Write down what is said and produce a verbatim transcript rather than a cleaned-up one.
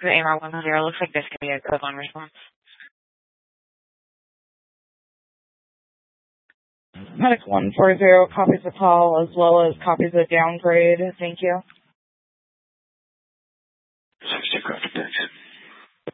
The A R one zero looks like this could be a code one response. Medic one four zero copies the call as well as copies the downgrade. Thank you. sixty, correct, thanks.